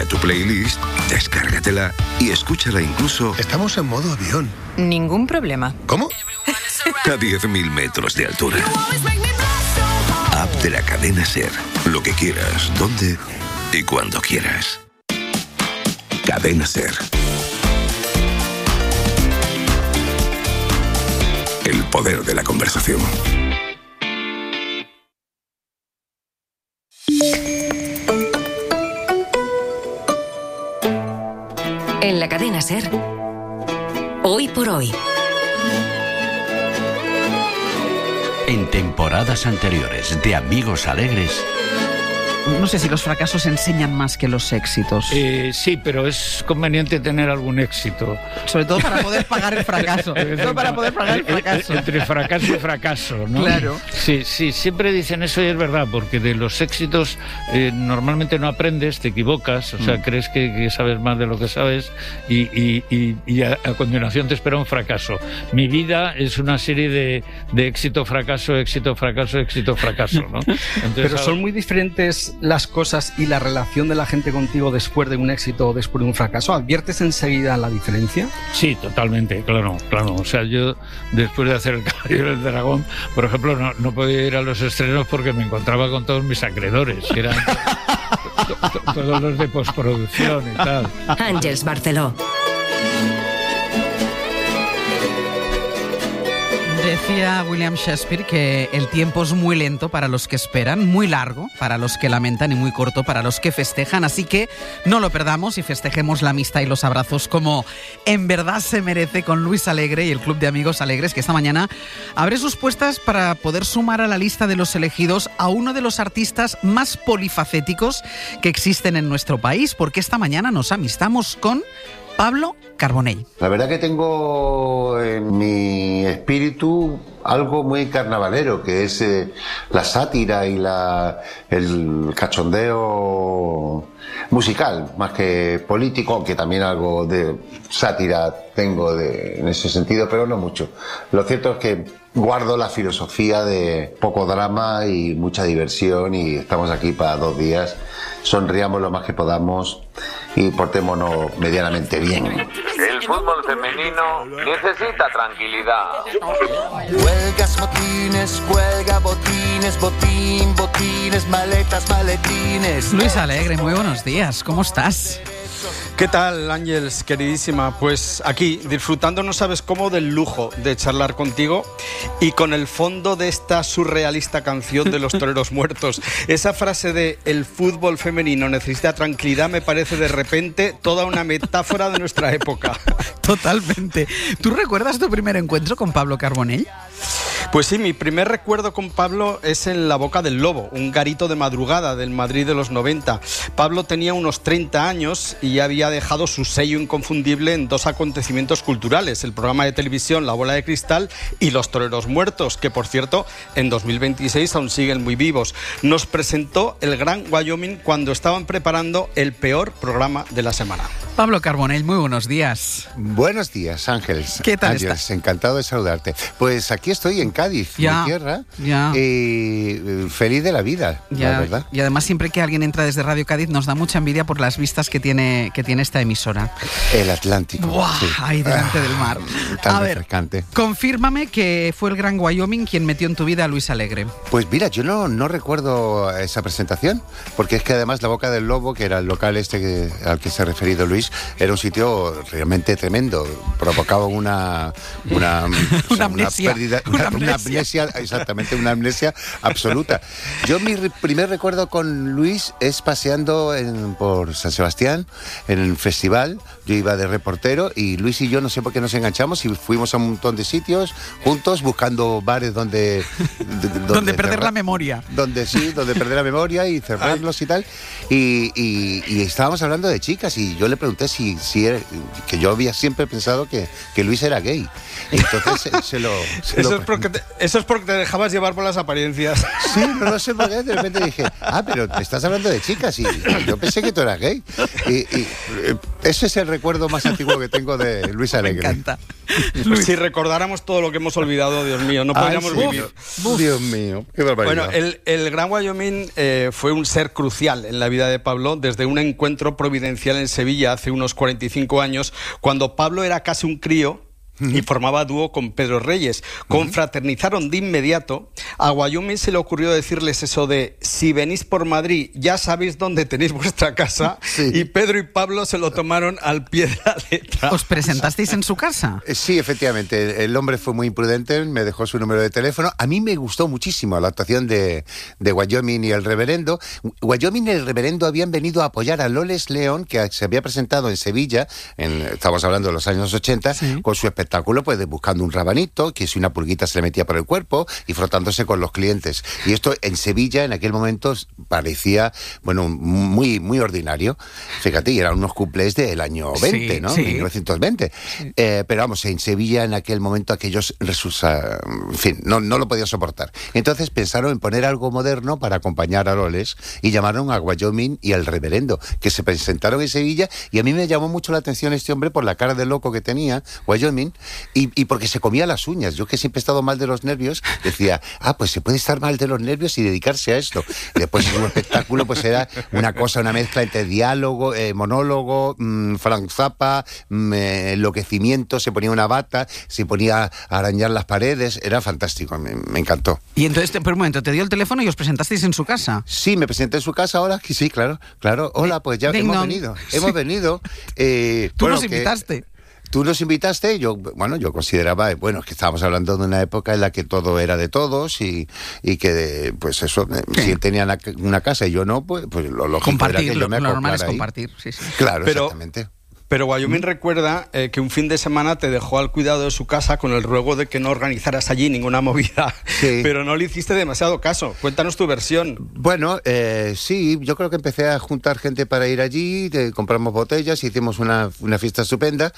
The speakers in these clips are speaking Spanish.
tu playlist, descárgatela y escúchala incluso... Estamos en modo avión. Ningún problema. ¿Cómo? A 10.000 metros de altura. App de la cadena SER. Lo que quieras, donde y cuando quieras. Cadena SER. El poder de la conversación. En la cadena SER, Hoy por Hoy. En temporadas anteriores de Amigos Alegres. No sé si los fracasos enseñan más que los éxitos. Sí, pero es conveniente tener algún éxito. Sobre todo para poder pagar el fracaso. Entre fracaso y fracaso, ¿no? Claro. Sí, siempre dicen eso y es verdad, porque de los éxitos normalmente no aprendes, te equivocas, o sea, crees que sabes más de lo que sabes y a continuación te espera un fracaso. Mi vida es una serie de éxito, fracaso, éxito, fracaso, éxito, fracaso, ¿no? Entonces, pero son muy diferentes las cosas y la relación de la gente contigo después de un éxito o después de un fracaso. ¿Adviertes enseguida la diferencia? Sí, totalmente, claro. O sea, yo después de hacer El Caballero del Dragón, por ejemplo, no podía ir a los estrenos porque me encontraba con todos mis acreedores, que eran todos los de postproducción y tal. Àngels Barceló. Decía William Shakespeare que el tiempo es muy lento para los que esperan, muy largo para los que lamentan y muy corto para los que festejan. Así que no lo perdamos y festejemos la amistad y los abrazos como en verdad se merece con Luis Alegre y el Club de Amigos Alegres, que esta mañana abre sus puertas para poder sumar a la lista de los elegidos a uno de los artistas más polifacéticos que existen en nuestro país, porque esta mañana nos amistamos con Pablo Carbonell. La verdad que tengo en mi espíritu algo muy carnavalero, que es la sátira y el cachondeo musical, más que político, aunque también algo de sátira tengo en ese sentido, pero no mucho. Lo cierto es que guardo la filosofía de poco drama y mucha diversión, y estamos aquí para 2 días. Sonriamos lo más que podamos y portémonos medianamente bien. El fútbol femenino necesita tranquilidad. Huelgas, motines, cuelga, botines, botín, botines, maletas, maletines. Luis Alegre, muy buenos días, ¿cómo estás? ¿Qué tal, Ángels, queridísima? Pues aquí, disfrutando, no sabes cómo, del lujo de charlar contigo y con el fondo de esta surrealista canción de Los Toreros Muertos. Esa frase de el fútbol femenino necesita tranquilidad me parece de repente toda una metáfora de nuestra época. Totalmente. ¿Tú recuerdas tu primer encuentro con Pablo Carbonell? Pues sí, mi primer recuerdo con Pablo es en La Boca del Lobo, un garito de madrugada del Madrid de los 90. Pablo tenía unos 30 años y ya había dejado su sello inconfundible en 2 acontecimientos culturales, el programa de televisión La Bola de Cristal y Los Toreros Muertos, que por cierto en 2026 aún siguen muy vivos. Nos presentó el Gran Wyoming cuando estaban preparando el peor programa de la semana. Pablo Carbonell, muy buenos días. Buenos días, Ángeles. ¿Qué tal Ángeles, estás? encantado de saludarte. Pues aquí estoy en Cádiz, mi tierra, feliz de la vida, la verdad. Y además siempre que alguien entra desde Radio Cádiz nos da mucha envidia por las vistas que tiene esta emisora. El Atlántico. ¡Buah! Sí. Ahí delante del mar. Tan refrescante. Confírmame que fue el Gran Wyoming quien metió en tu vida a Luis Alegre. Pues mira, yo no recuerdo esa presentación, porque es que además La Boca del Lobo, que era el local al que se ha referido Luis, era un sitio realmente tremendo. Provocaba una amnesia, exactamente, una amnesia absoluta. Yo mi primer recuerdo con Luis es paseando por San Sebastián, en el festival. Yo iba de reportero y Luis y yo no sé por qué nos enganchamos y fuimos a un montón de sitios juntos buscando bares donde perder la memoria. Donde perder la memoria y cerrarlos y tal. Y estábamos hablando de chicas y yo le pregunté pregunté si era, que yo había siempre pensado que Luis era gay. Entonces Eso es porque te dejabas llevar por las apariencias. Sí, no sé por qué, de repente dije, pero te estás hablando de chicas y yo pensé que tú eras gay. Y ese es el recuerdo más antiguo que tengo de Luis Alegre. Me encanta. Si recordáramos todo lo que hemos olvidado, Dios mío, no podríamos vivir. Dios mío, qué barbaridad. Bueno, el Gran Wyoming fue un ser crucial en la vida de Pablo desde un encuentro providencial en Sevilla hace unos 45 años, cuando Pablo era casi un crío y formaba dúo con Pedro Reyes. Confraternizaron de inmediato. A Wyoming se le ocurrió decirles eso de: si venís por Madrid ya sabéis dónde tenéis vuestra casa. Sí. Y Pedro y Pablo se lo tomaron al pie de la letra. ¿Os presentasteis en su casa? Sí, efectivamente. El hombre fue muy imprudente, me dejó su número de teléfono. A mí me gustó muchísimo la actuación de Wyoming y el reverendo. Wyoming y el reverendo habían venido a apoyar a Loles León, que se había presentado en Sevilla, estamos hablando de los años 80, sí, con su espectáculo, pues buscando un rabanito, que si una pulguita se le metía por el cuerpo y frotándose con los clientes. Y esto en Sevilla en aquel momento parecía, bueno, muy, muy ordinario. Fíjate, y eran unos cuplés del año 20, sí, ¿no? Sí. 1920. Sí. Pero vamos, en Sevilla en aquel momento aquellos en fin, no lo podían soportar. Entonces pensaron en poner algo moderno para acompañar a Loles y llamaron a Wyoming y al reverendo, que se presentaron en Sevilla, y a mí me llamó mucho la atención este hombre por la cara de loco que tenía, Wyoming, y porque se comía las uñas. Yo, que siempre he estado mal de los nervios, decía, pues se puede estar mal de los nervios y dedicarse a esto. Y después en un espectáculo pues era una mezcla entre diálogo, monólogo, Frank Zappa, enloquecimiento, se ponía una bata, se ponía a arañar las paredes, era fantástico, me encantó. Y entonces, por un momento, te dio el teléfono y os presentasteis en su casa. Sí, me presenté en su casa. Hola, sí, claro. Hola, pues ya hemos venido. Tú nos invitaste. Tú nos invitaste, yo consideraba, es que estábamos hablando de una época en la que todo era de todos y que, pues eso, ¿qué? Si él tenía una casa y yo no, pues lo lógico era que yo me acoplara. Lo normal es compartir, sí. Claro, exactamente. Pero Wyoming recuerda que un fin de semana te dejó al cuidado de su casa con el ruego de que no organizaras allí ninguna movida. Sí. Pero no le hiciste demasiado caso. Cuéntanos tu versión. Bueno, sí, yo creo que empecé a juntar gente para ir allí, compramos botellas, hicimos una fiesta estupenda.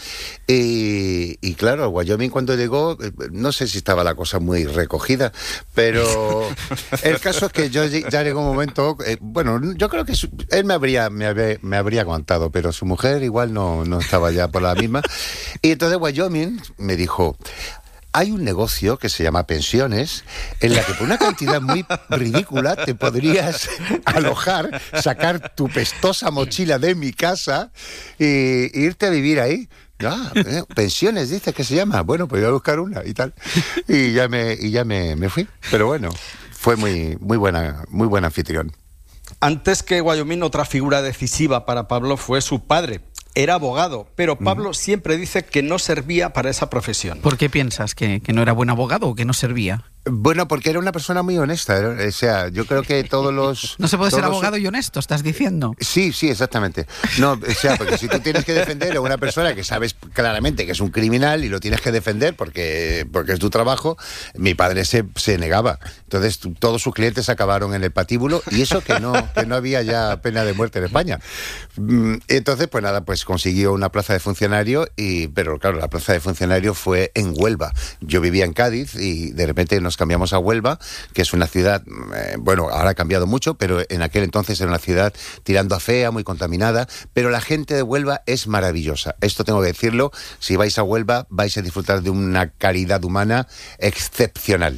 Y claro, Wyoming cuando llegó, no sé si estaba la cosa muy recogida, pero el caso es que yo ya llegó un momento, yo creo que él me habría aguantado, pero su mujer igual no estaba ya por la misma. Y entonces Wyoming me dijo: hay un negocio que se llama pensiones, en la que por una cantidad muy ridícula te podrías alojar, sacar tu pestosa mochila de mi casa e irte a vivir ahí. Pensiones, dice que se llama. Bueno, pues voy a buscar una y tal. Y ya me fui. Pero bueno, fue muy buen anfitrión. Antes que Wyoming, otra figura decisiva para Pablo fue su padre. Era abogado, pero Pablo siempre dice que no servía para esa profesión. ¿Por qué piensas? ¿Que no era buen abogado o que no servía? Bueno, porque era una persona muy honesta. O sea, yo creo que todos los... ¿No se puede ser abogado y honesto, estás diciendo? Sí, exactamente. No, o sea, porque si tú tienes que defender a una persona que sabes claramente que es un criminal y lo tienes que defender porque es tu trabajo, mi padre se negaba. Entonces, todos sus clientes acabaron en el patíbulo, y eso que no había ya pena de muerte en España. Entonces, pues nada, pues consiguió una plaza de funcionario, pero claro, la plaza de funcionario fue en Huelva. Yo vivía en Cádiz y de repente nos cambiamos a Huelva, que es una ciudad, ahora ha cambiado mucho, pero en aquel entonces era una ciudad tirando a fea, muy contaminada, pero la gente de Huelva es maravillosa. Esto tengo que decirlo, si vais a Huelva vais a disfrutar de una caridad humana excepcional.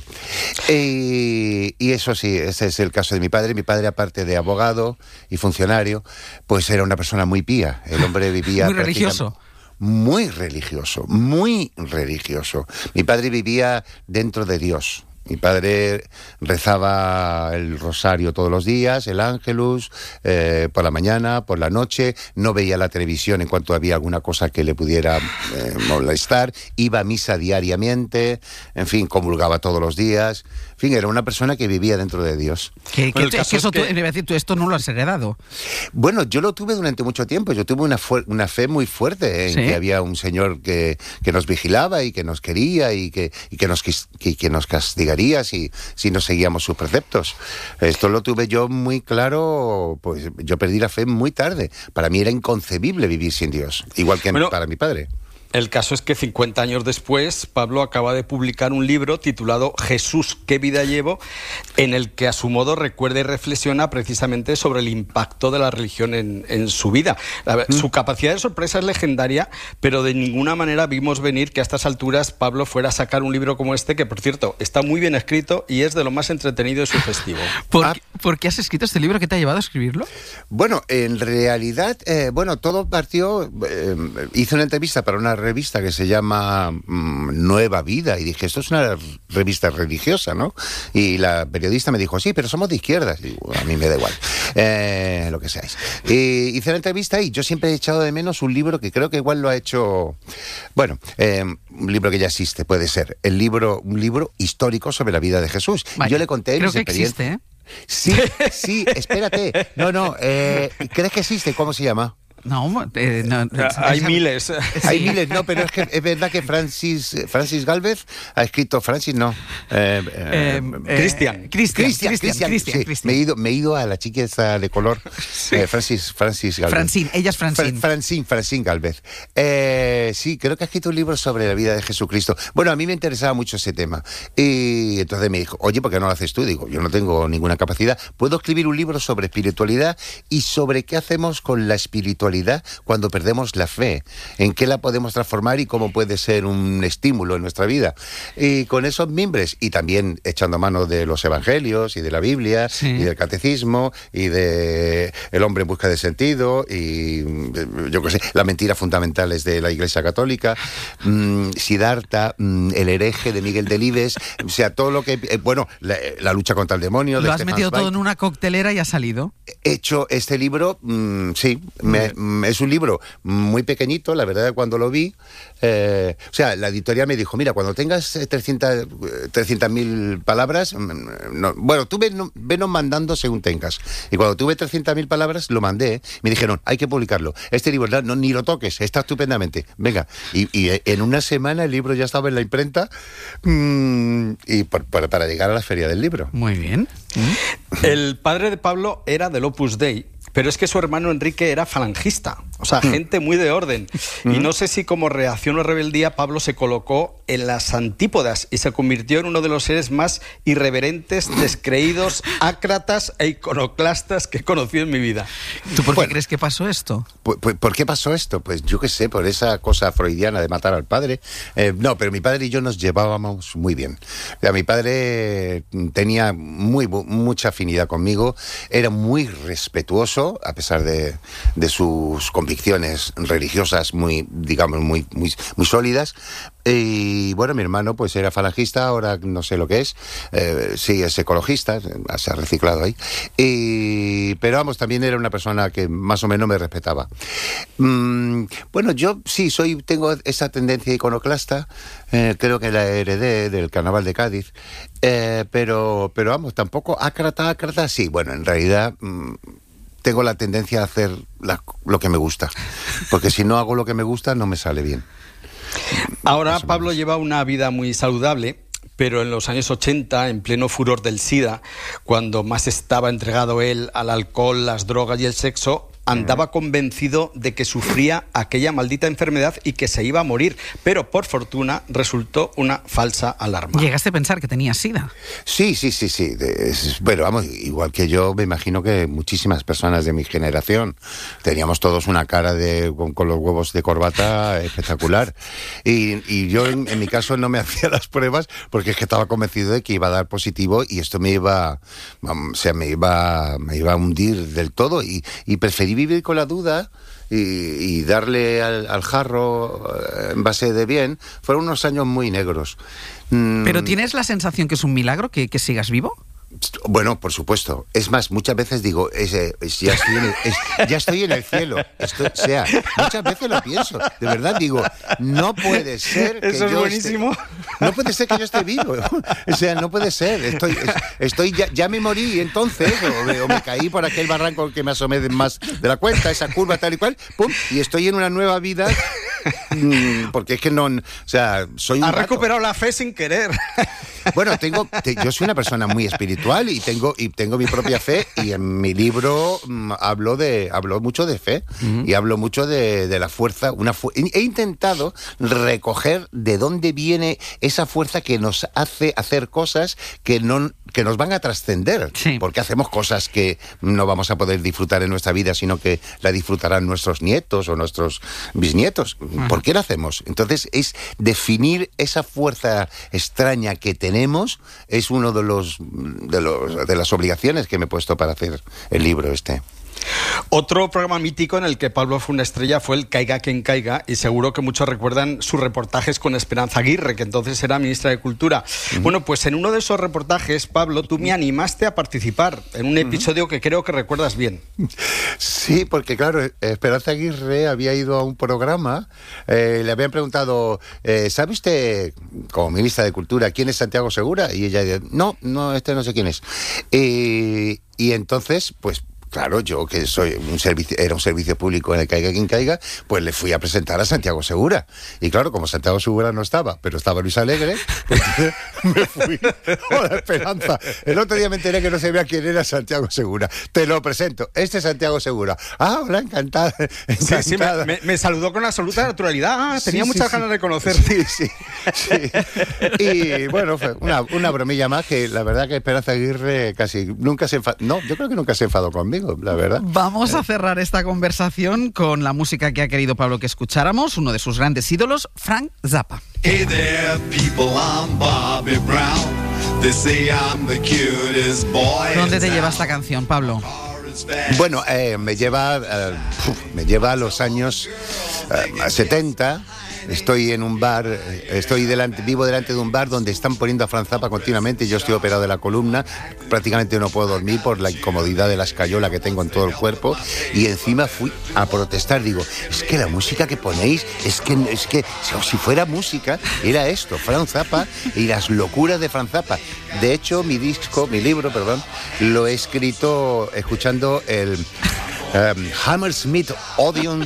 Y eso sí, ese es el caso de mi padre. Mi padre, aparte de abogado y funcionario, pues era una persona muy pía. El hombre vivía... Muy religioso. Muy religioso, muy religioso. Mi padre vivía dentro de Dios. Mi padre rezaba el rosario todos los días, el Ángelus, por la mañana, por la noche. No veía la televisión en cuanto había alguna cosa que le pudiera molestar. Iba a misa diariamente, en fin, comulgaba todos los días. En fin, era una persona que vivía dentro de Dios. Tú esto no lo has heredado. Bueno, yo lo tuve durante mucho tiempo. Yo tuve una fe muy fuerte en que había un señor que nos vigilaba y que nos quería y que nos castigaría castigaría si no seguíamos sus preceptos. Esto lo tuve yo muy claro, pues yo perdí la fe muy tarde. Para mí era inconcebible vivir sin Dios, igual que para mi padre. El caso es que 50 años después, Pablo acaba de publicar un libro titulado Jesús, ¿qué vida llevo?, en el que a su modo recuerda y reflexiona precisamente sobre el impacto de la religión en su vida. Su capacidad de sorpresa es legendaria, pero de ninguna manera vimos venir que a estas alturas Pablo fuera a sacar un libro como este, que por cierto está muy bien escrito y es de lo más entretenido y sugestivo. ¿Por qué has escrito este libro? ¿Qué te ha llevado a escribirlo? Bueno, en realidad, todo partió... hice una entrevista para una revista que se llama Nueva Vida y dije, esto es una revista religiosa, ¿no? Y la periodista me dijo, sí, pero somos de izquierdas. Y a mí me da igual, lo que seáis. Y hice la entrevista y yo siempre he echado de menos un libro que creo que igual lo ha hecho, un libro que ya existe, puede ser, un libro histórico sobre la vida de Jesús. Vaya, yo le conté creo mis que experiencias. existe, ¿eh? Sí, espérate. No, ¿crees que existe? ¿Cómo se llama? No, hay miles. Hay miles, no, pero es que es verdad que Francis Gálvez ha escrito, Cristian. Me he ido a la chica esta de color, Francis Gálvez. Ella es Francine. Francine Gálvez. Sí, creo que ha escrito un libro sobre la vida de Jesucristo. Bueno, a mí me interesaba mucho ese tema. Y entonces me dijo, oye, ¿por qué no lo haces tú? Digo, yo no tengo ninguna capacidad. Puedo escribir un libro sobre espiritualidad y sobre qué hacemos con la espiritualidad cuando perdemos la fe, en qué la podemos transformar y cómo puede ser un estímulo en nuestra vida. Y con esos mimbres, y también echando mano de los evangelios y de la Biblia, y del catecismo, y de El hombre en busca de sentido, y yo qué sé, las mentiras fundamentales de la Iglesia Católica, Siddhartha, El hereje de Miguel Delibes, o sea, todo lo que... la lucha contra el demonio. ¿Lo has metido todo en una coctelera y ha salido? He hecho este libro, sí, es un libro muy pequeñito, la verdad, cuando lo vi, la editorial me dijo, mira, cuando tengas 300.000 palabras, tú venos mandando según tengas. Y cuando tuve 300.000 palabras, lo mandé, me dijeron, hay que publicarlo. Este libro, ni lo toques, está estupendamente. Venga, y en una semana el libro ya estaba en la imprenta para llegar a la feria del libro. Muy bien. El padre de Pablo era del Opus Dei, pero es que su hermano Enrique era falangista, o sea, gente muy de orden. Y no sé si como reacción o rebeldía Pablo se colocó en las antípodas y se convirtió en uno de los seres más irreverentes, descreídos, ácratas e iconoclastas que he conocido en mi vida. ¿Tú por qué crees que pasó esto? ¿Por qué pasó esto? Pues yo qué sé, por esa cosa freudiana de matar al padre. No, pero mi padre y yo nos llevábamos muy bien. O sea, mi padre tenía mucha afinidad conmigo, era muy respetuoso, a pesar de sus convicciones religiosas muy sólidas. Y bueno, mi hermano pues era falangista, ahora no sé lo que es, sí, es ecologista, se ha reciclado ahí, pero vamos, también era una persona que más o menos me respetaba. Yo sí tengo esa tendencia iconoclasta, creo que la heredé del carnaval de Cádiz, pero vamos, tampoco ácrata, sí, bueno, en realidad... tengo la tendencia a hacer lo que me gusta, porque si no hago lo que me gusta no me sale bien. Ahora Pablo lleva una vida muy saludable, pero en los años 80, en pleno furor del SIDA, cuando más estaba entregado él al alcohol, las drogas y el sexo, andaba convencido de que sufría aquella maldita enfermedad y que se iba a morir, pero por fortuna resultó una falsa alarma. ¿Llegaste a pensar que tenía SIDA? Sí. Bueno, vamos, igual que yo, me imagino que muchísimas personas de mi generación teníamos todos una cara con los huevos de corbata espectacular. Y yo, en mi caso, no me hacía las pruebas porque es que estaba convencido de que iba a dar positivo y esto me iba a hundir del todo y preferí vivir con la duda y darle al jarro en base de bien. Fueron unos años muy negros. ¿Pero tienes la sensación que es un milagro que sigas vivo? Bueno, por supuesto. Es más, muchas veces digo, ya estoy en el cielo. Muchas veces lo pienso. De verdad, digo, no puede ser que eso es buenísimo. No puede ser que yo esté vivo. O sea, no puede ser. Ya me morí entonces, o me caí por aquel barranco que me asomé más de la cuenta, esa curva tal y cual, pum, y estoy en una nueva vida. Porque es que no, o sea, soy un Ha recuperado la fe sin querer. Bueno, yo soy una persona muy espiritual y tengo mi propia fe, y en mi libro hablo mucho de fe y hablo mucho de la fuerza. He intentado recoger de dónde viene esa fuerza que nos hace hacer cosas que nos van a trascender, porque hacemos cosas que no vamos a poder disfrutar en nuestra vida, sino que la disfrutarán nuestros nietos o nuestros bisnietos. ¿Por qué lo hacemos? Entonces, es definir esa fuerza extraña que tenemos, es uno de las obligaciones que me he puesto para hacer el libro este. Otro programa mítico en el que Pablo fue una estrella fue el Caiga quien caiga, y seguro que muchos recuerdan sus reportajes con Esperanza Aguirre, que entonces era ministra de Cultura. Bueno, pues en uno de esos reportajes, Pablo, tú me animaste a participar en un episodio que creo que recuerdas bien. Sí, porque claro, Esperanza Aguirre había ido a un programa, le habían preguntado, ¿sabe usted, como ministra de Cultura, quién es Santiago Segura? Y ella dijo, no, no sé quién es. Y entonces, pues, claro, yo que era un servicio público en el Caiga quien caiga, pues le fui a presentar a Santiago Segura. Y claro, como Santiago Segura no estaba, pero estaba Luis Alegre, pues me fui a la Esperanza. El otro día me enteré que no sabía quién era Santiago Segura. Te lo presento, este es Santiago Segura. Ah, hola, encantada. Sí, me saludó con absoluta naturalidad. Tenía muchas ganas de conocer. Sí. Y bueno, fue una bromilla más, que la verdad que Esperanza Aguirre casi nunca se enfadó. No, yo creo que nunca se enfadó conmigo, la verdad. Vamos a cerrar esta conversación con la música que ha querido Pablo que escucháramos, uno de sus grandes ídolos, Frank Zappa. Hey there, people, I'm Bobby Brown. They say I'm the cutest boy. ¿Dónde te lleva esta canción, Pablo? Bueno, me lleva a los años 70. Estoy en un bar, vivo delante de un bar donde están poniendo a Frank Zappa continuamente. Yo estoy operado de la columna, prácticamente no puedo dormir por la incomodidad de la escayola que tengo en todo el cuerpo, y encima fui a protestar. Digo, es que la música que ponéis, es que si fuera música, era esto, Frank Zappa y las locuras de Frank Zappa. De hecho, mi libro, lo he escrito escuchando el Hammersmith Odeon,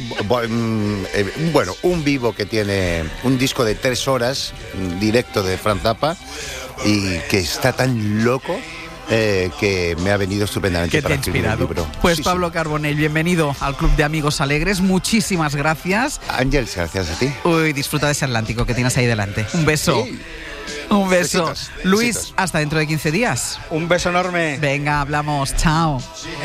un vivo que tiene un disco de 3 horas directo de Frank Zappa, y que está tan loco que me ha venido estupendamente para escribir el libro. Pues sí, Pablo Carbonell, bienvenido al Club de Amigos Alegres. Muchísimas gracias. Ángel, gracias a ti. Uy, disfruta de ese Atlántico que tienes ahí delante. Un beso. Sí. Un beso. Besitos, Luis, besitos. Hasta dentro de 15 días. Un beso enorme. Venga, hablamos. Chao.